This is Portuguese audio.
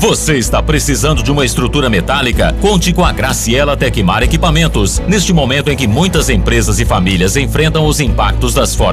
Você está precisando de uma estrutura metálica? Conte com a Graciela Tecmar Equipamentos. Neste momento em que muitas empresas e famílias enfrentam os impactos das fortes